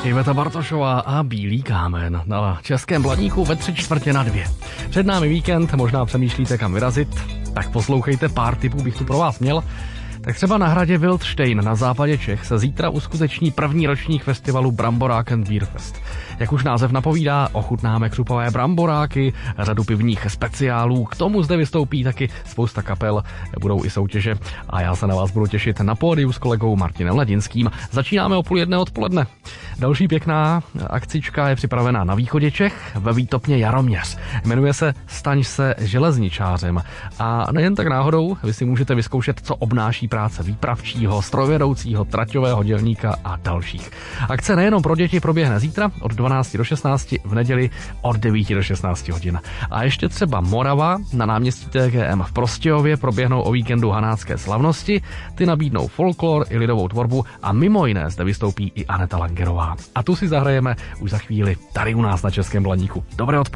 Iveta Bartošová a Bílý kámen na Českém Blaníku ve 3:45. Před námi víkend, možná přemýšlíte kam vyrazit, tak poslouchejte, pár tipů bych tu pro vás měl. Tak třeba na hradě Wildštejn na západě Čech se zítra uskuteční první ročník festivalu Bramborák and Beer Fest. Jak už název napovídá, ochutnáme křupavé bramboráky, řadu pivních speciálů, k tomu zde vystoupí taky spousta kapel, budou i soutěže a já se na vás budu těšit na pódiu s kolegou Martinem Ladinským. Začínáme o 12:30 odpoledne. Další pěkná akcička je připravená na východě Čech ve Výtopně Jaroměř. Jmenuje se Staň se železničářem. A nejen tak náhodou, vy si můžete vyzkoušet, co obnáší práce výpravčího, strojvedoucího, traťového dělníka a dalších. Akce nejenom pro děti proběhne zítra od 12 do 16, v neděli od 9 do 16 hodin. A ještě třeba Morava na náměstí TGM v Prostějově proběhnou o víkendu hanácké slavnosti, ty nabídnou folklor i lidovou tvorbu a mimo jiné zde vystoupí i Aneta Langerová. A tu si zahrajeme už za chvíli tady u nás na Českém Blaníku. Dobré odpoledne.